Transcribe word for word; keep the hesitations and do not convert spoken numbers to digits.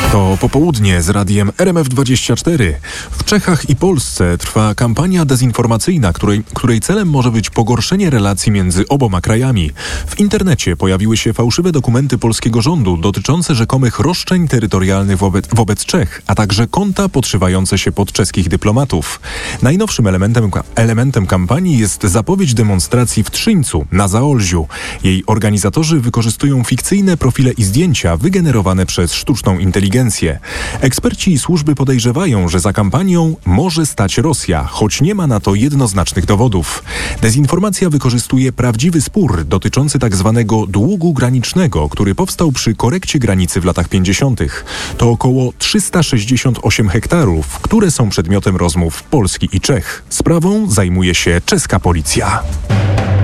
To popołudnie z radiem R M F dwadzieścia cztery. W Czechach i Polsce trwa kampania dezinformacyjna, której, której celem może być pogorszenie relacji między oboma krajami. W internecie pojawiły się fałszywe dokumenty polskiego rządu dotyczące rzekomych roszczeń terytorialnych wobec, wobec Czech, a także konta podszywające się pod czeskich dyplomatów. Najnowszym elementem, elementem kampanii jest zapowiedź demonstracji w Trzyńcu na Zaolziu. Jej organizatorzy wykorzystują fikcyjne profile i zdjęcia wygenerowane przez sztuczną inteligencję. Eksperci i służby podejrzewają, że za kampanią może stać Rosja, choć nie ma na to jednoznacznych dowodów. Dezinformacja wykorzystuje prawdziwy spór dotyczący tzw. długu granicznego, który powstał przy korekcie granicy w latach pięćdziesiątych. To około trzysta sześćdziesiąt osiem hektarów, które są przedmiotem rozmów Polski i Czech. Sprawą zajmuje się czeska policja.